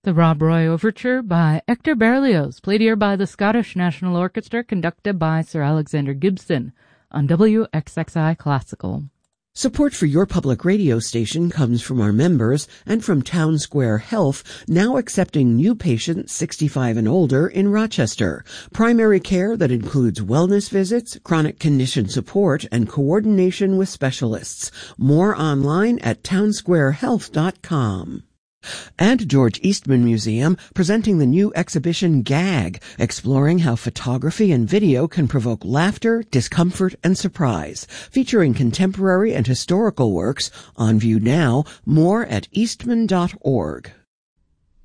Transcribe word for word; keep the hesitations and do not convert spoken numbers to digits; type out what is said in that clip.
The Rob Roy Overture by Hector Berlioz, played here by the Scottish National Orchestra, conducted by Sir Alexander Gibson on W X X I Classical. Support for your public radio station comes from our members and from Town Square Health, now accepting new patients sixty-five and older in Rochester. Primary care that includes wellness visits, chronic condition support, and coordination with specialists. More online at town square health dot com. And George Eastman Museum presenting the new exhibition Gag, exploring how photography and video can provoke laughter, discomfort, and surprise. Featuring contemporary and historical works, on view now, more at eastman dot org.